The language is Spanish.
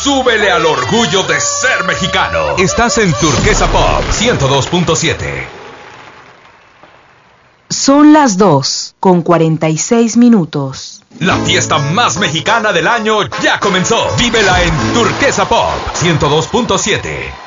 súbele al orgullo de ser mexicano. Estás en Turquesa Pop 102.7. Son las 2:46. La fiesta más mexicana del año ya comenzó. Vívela en Turquesa Pop 102.7.